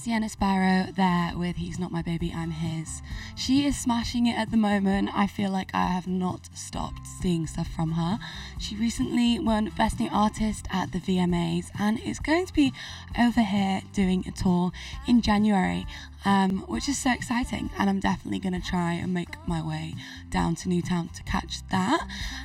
Sienna Sparrow there with He's Not My Baby, I'm His. She is smashing it at the moment. I feel like I have not stopped seeing stuff from her. She recently won Best New Artist at the VMAs and is going to be over here doing a tour in January, which is so exciting, and I'm definitely going to try and make my way down to Newtown to catch that.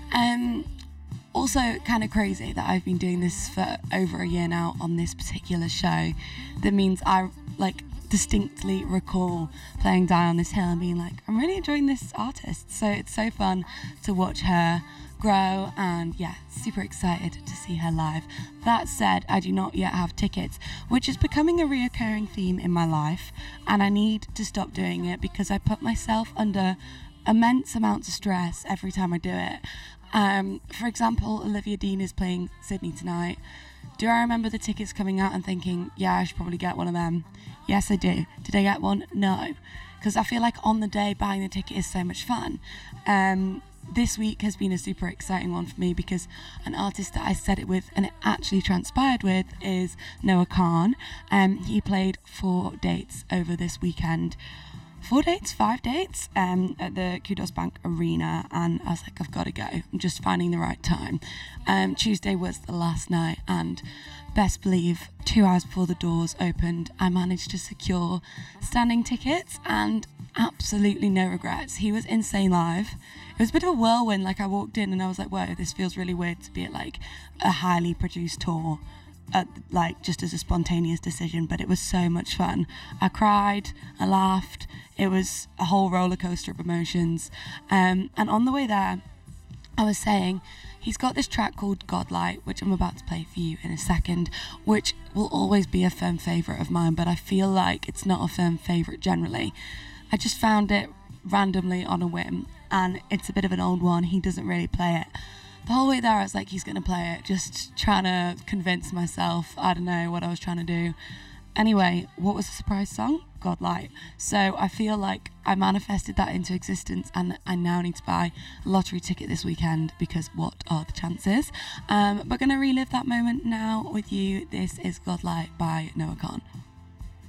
Also kind of crazy that I've been doing this for over a year now on this particular show. That means I distinctly recall playing Die on This Hill and being like, I'm really enjoying this artist. So it's so fun to watch her grow, and super excited to see her live. That said, I do not yet have tickets, which is becoming a reoccurring theme in my life, and I need to stop doing it because I put myself under immense amounts of stress every time I do it. For example, Olivia Dean is playing Sydney tonight. Do I remember the tickets coming out and thinking, I should probably get one of them? Yes, I do. Did I get one? No. Because I feel like on the day buying the ticket is so much fun. This week has been a super exciting one for me because an artist that I said it with and it actually transpired with is Noah Kahan. He played 4 dates over this weekend. 5 dates at the Kudos Bank Arena, and I was like, I've got to go. I'm just finding the right time. Tuesday was the last night, and best believe 2 hours before the doors opened, I managed to secure standing tickets, and absolutely no regrets. He was insane live. It was a bit of a whirlwind. Like, I walked in and I was like, whoa, this feels really weird to be at like a highly produced tour. Just as a spontaneous decision, but it was so much fun. I cried, I laughed, it was a whole roller coaster of emotions, and on the way there I was saying he's got this track called Godlight, which I'm about to play for you in a second, which will always be a firm favourite of mine, but I feel like it's not a firm favourite generally. I just found it randomly on a whim, and it's a bit of an old one. He doesn't really play it. The whole way there, I was like, he's going to play it, just trying to convince myself. I don't know what I was trying to do. Anyway, what was the surprise song? Godlight. So I feel like I manifested that into existence, and I now need to buy a lottery ticket this weekend because what are the chances? But going to relive that moment now with you. This is Godlight by Noah Kahan.